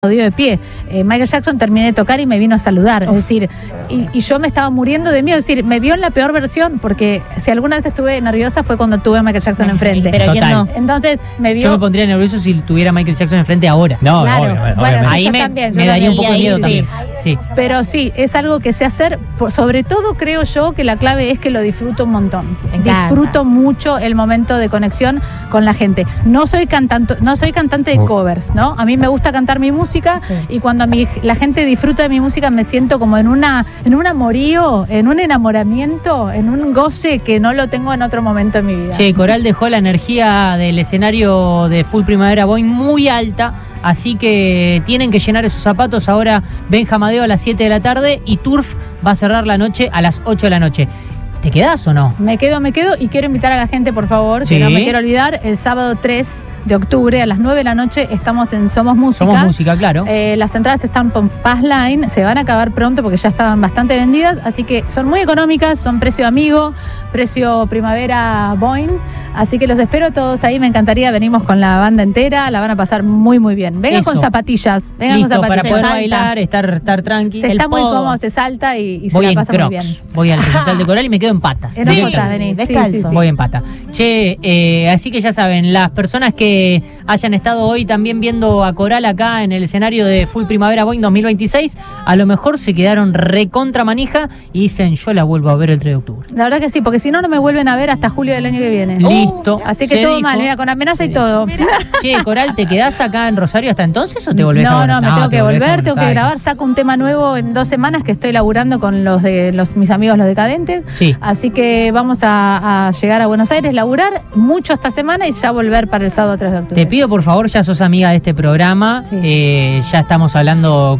de pie. Michael Jackson terminé de tocar y me vino a saludar, es decir, y yo me estaba muriendo de miedo, es decir, me vio en la peor versión, porque si alguna vez estuve nerviosa fue cuando tuve a Michael Jackson enfrente. Pero ¿quién no? Entonces me vio. Yo me pondría nervioso si tuviera Michael Jackson enfrente ahora. No, claro, obviamente. bueno, Ahí yo me también, daría un poco de ahí miedo sí. también. Sí. Pero sí, es algo que sé hacer, sobre todo creo yo que la clave es que lo disfruto un montón. Me encanta. Disfruto mucho el momento de conexión con la gente. No soy cantante de covers, ¿no? A mí me gusta cantar mi música y cuando la gente disfruta de mi música me siento como en un amorío, en un enamoramiento, en un goce que no lo tengo en otro momento de mi vida. Che, Coral dejó la energía del escenario de Full Primavera Boing muy alta, así que tienen que llenar esos zapatos. Ahora Benja Amadeo a las 7 de la tarde y Turf va a cerrar la noche a las 8 de la noche. ¿Te quedás o no? Me quedo y quiero invitar a la gente, por favor, Sí. que no me quiero olvidar, el sábado 3 de octubre a las 9 de la noche estamos en Somos Música. Somos Música, claro. Las entradas están por Passline, se van a acabar pronto porque ya estaban bastante vendidas, así que son muy económicas, son precio amigo, precio Primavera Boing, así que los espero todos ahí, me encantaría, venimos con la banda entera, la van a pasar muy muy bien. Vengan Eso. con zapatillas, Listo, para poder se bailar, estar tranqui. está muy pogo. cómodo, se salta y se Voy la en pasa Crocs, muy bien. voy al recital de Coral y me quedo en patas. En ojotas venís, descalzo. sí. Voy en pata. Che, así que ya saben, las personas que hayan estado hoy también viendo a Coral acá en el escenario de Full Primavera Boing 2026, a lo mejor se quedaron recontra manija y dicen, yo la vuelvo a ver el 3 de octubre. La verdad que sí, porque si no, no me vuelven a ver hasta julio del año que viene. Listo. Así que Se todo dijo. mal, mira, con amenaza y todo. Che, Coral, ¿te quedás acá en Rosario hasta entonces o te volvés a No, me tengo que te volvés a volver, tengo Buenos que grabar, Aires? saco un tema nuevo en 2 semanas que estoy laburando con mis amigos los Decadentes. Sí. Así que vamos a llegar a Buenos Aires, laburar mucho esta semana y ya volver para el sábado 3 de octubre. Te pido por favor, ya sos amiga de este programa, Sí. ya estamos hablando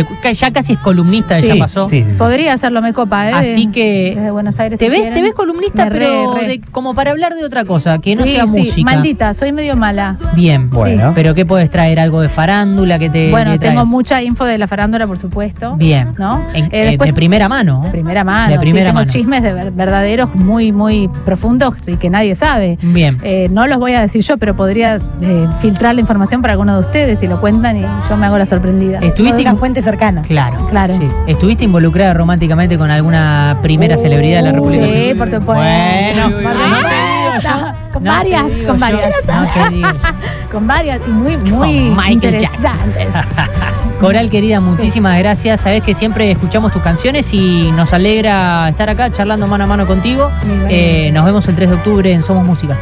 ya casi es columnista de Sí. Ya Pasó. Sí. Podría hacerlo, me copa, ¿eh? Así que Desde Buenos Aires. te si ves quieren. columnista, Me pero re. como para hablar de otra cosa, que no Sí, sea sí, música. maldita, soy medio mala. Bien, Bueno. pero ¿qué puedes traer? ¿Algo de farándula que te Bueno, que tengo traes? mucha info de la farándula, por supuesto. Bien. ¿No? De Después, primera mano. de primera mano. De primera tengo mano. chismes de verdaderos muy, muy profundos y que nadie sabe. Bien. No los voy a decir yo, pero podría filtrar la información para alguno de ustedes y lo cuentan y yo me hago la sorprendida. ¿Estuviste una fuente cercana. Claro. Claro. Sí. ¿Estuviste involucrada románticamente con alguna primera celebridad de la República? Sí, por supuesto. Bueno, Por no te digo yo. con No varias, te digo con yo. varias. No te digo. Con varias y muy, muy Con Michael interesantes. Coral, querida, muchísimas gracias. Sabés que siempre escuchamos tus canciones y nos alegra estar acá charlando mano a mano contigo. Muy bien. Nos vemos el 3 de octubre en Somos Música.